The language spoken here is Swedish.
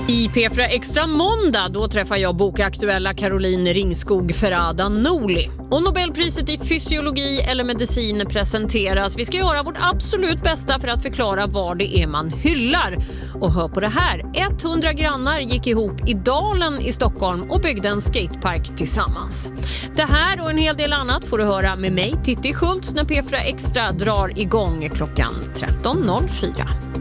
I P4 Extra måndag då träffar jag bokaktuella Caroline Ringskog Ferrada Noli. Och Nobelpriset i fysiologi eller medicin presenteras. Vi ska göra vårt absolut bästa för att förklara vad det är man hyllar. Och hör på det här. 100 grannar gick ihop i Dalen i Stockholm och byggde en skatepark tillsammans. Det här och en hel del annat får du höra med mig, Titti Schultz, när P4 Extra drar igång klockan 13.04.